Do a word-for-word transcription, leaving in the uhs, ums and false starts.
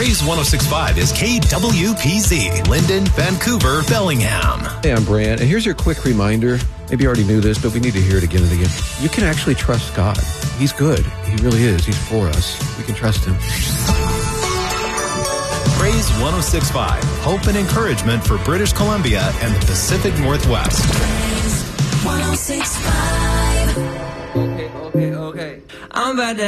Praise one oh six point five is K W P Z, Linden, Vancouver, Bellingham. Hey, I'm Brant, and here's your quick reminder. Maybe you already knew this, but we need to hear it again and again. You can actually trust God. He's good. He really is. He's for us. We can trust him. Praise one oh six point five, hope and encouragement for British Columbia and the Pacific Northwest. Praise one oh six point five. Okay, okay, okay. I'm about to